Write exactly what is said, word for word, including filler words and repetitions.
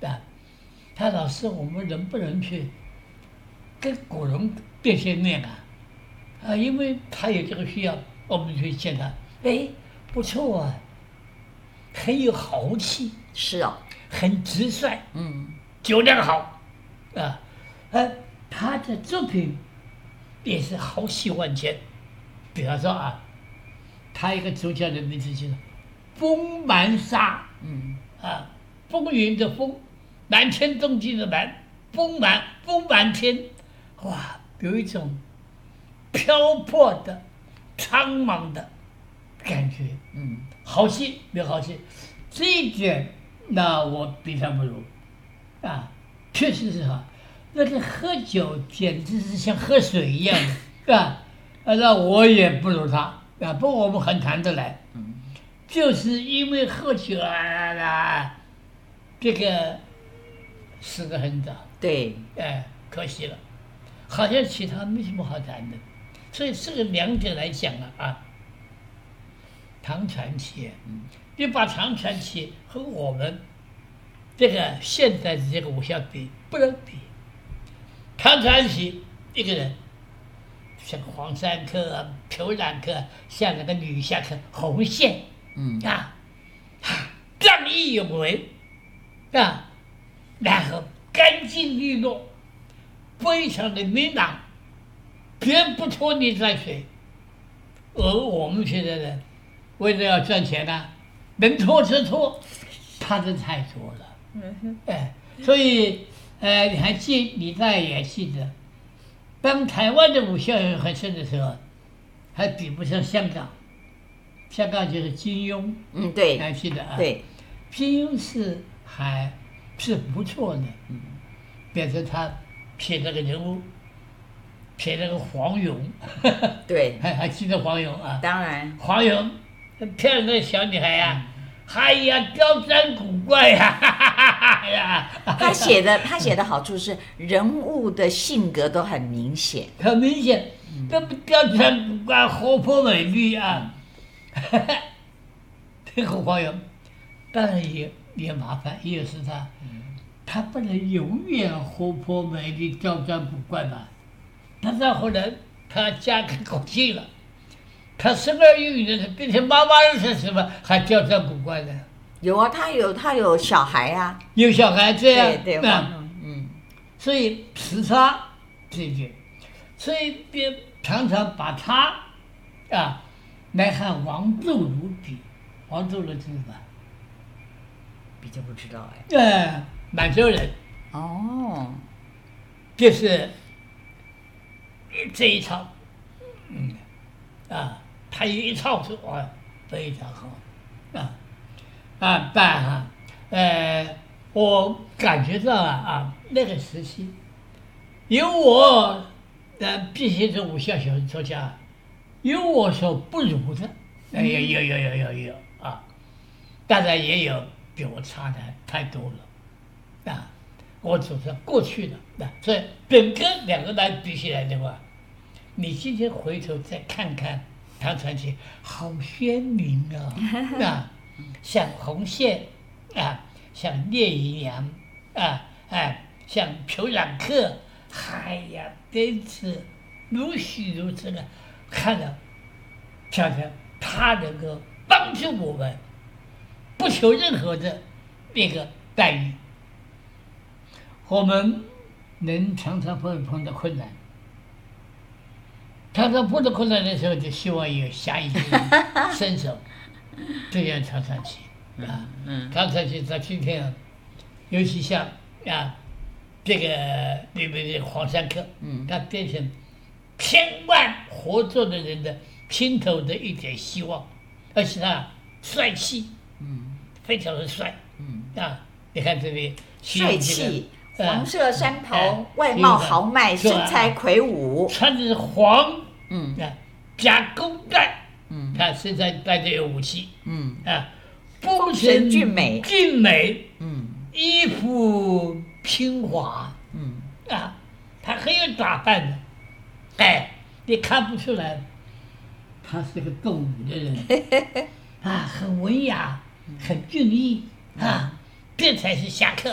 啊，他老师，我们能不能去跟古人见见面啊？啊，因为他有这个需要，我们去见他。哎，不错啊，很有豪气， 是哦， 很直率， 嗯， 酒量好，啊，呃，他的作品也是豪气万千。比方说啊，他一个主角的名字就是风蛮沙， 嗯， 啊，风云的风，南天东地的南，风蛮风蛮天，哇，有一种漂泊的、苍茫的感觉， 嗯， 豪气没豪气，这一点那我比他不如，啊，确实是哈，那个喝酒简直是像喝水一样的，是吧？啊，那我也不如他啊，不过我们很谈得来， 嗯， 就是因为喝酒啊啊，这个死得很早， 对， 哎，可惜了，好像其他没什么好谈的，所以这个两者来讲啊啊，唐传奇， 嗯， 你把唐传奇和我们这个现在的这个武侠比，不能比。唐传奇一个人，像黄山客啊、裘染客，像那个女侠客红线， 嗯， 啊，啊仗义勇为，啊，然后干净利落，非常的明朗，绝不拖泥带水。而我们现在呢，为了要赚钱啊，能拖就拖，怕的太多了。 嗯哼， 哎，所以呃，你还记，你大概也记得，当台湾的武校很盛的时候，还比不上香港。香港就是金庸， 嗯，对， 还记得啊？ 对， 金庸是还是不错的， 嗯， 变成他写那个人物，写那个黄蓉， 对， 还还记得黄蓉啊？ 当然， 黄蓉，漂亮的小女孩呀、哎呀，刁钻古怪呀、哎呀， 他写的他写的好处是人物的性格都很明显， 很明显，这不刁钻古怪、活泼美丽啊！这个黄蓉，当然也也麻烦，也是他，他不能永远活泼美丽、刁钻古怪吧？他到后来，他家给搞定了，他生儿育女的，变成妈妈了是什么？还刁钻古怪的？ 有啊，他有他有小孩啊， 有小孩这样， 对对， 那黄蓉，嗯， 所以时差这一点，所以别常常把他啊来和王仲儒比，王仲儒知道吧？ 比较不知道哎， 呃，满洲人哦， 就是这一套，嗯，啊，他有一套是哇非常好，啊啊，但哈，呃，我感觉到啊啊那个时期，有我呃这些是武侠小说家，有我所不如的，哎有有有有有有啊，当然也有比我差的太多了，啊，我只是过去的，那所以整个两个来比起来的话，你今天回头再看看唐传奇，好鲜明啊，啊，像红线啊，像聂隐娘啊，哎，像裘染客，哎呀，真是如许如此的，看了，想想他能够帮助我们，不求任何的那个待遇，我们能常常会碰到困难。常常碰到困难的时候，就希望有侠义之人伸手，这样唐传奇啊， 嗯， 唐传奇到今天啊，尤其像啊这个里面的黄山客， 嗯他变成千万活着的人的心头的一点希望，而且他帅气， 嗯非常的帅嗯， 啊！你看这里帅气， 呃黄色山袍哎， 外貌豪迈， 是吧身材魁梧， 穿的是黄嗯啊加弓带， 嗯他身上带着有武器嗯啊， 风神俊美俊美， 嗯衣服平滑嗯， 啊，他很有打扮的，哎，你看不出来，他是个动武的人啊，很文雅，很俊逸啊，这才是侠客